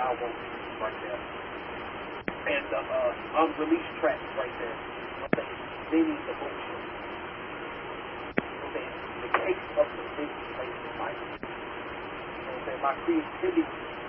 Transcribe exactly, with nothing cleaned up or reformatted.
album right there. And the uh, unreleased track right there. Okay, Benny the Bullshit. Okay, the case of the Benny place in life. You know what I'm saying? My creativity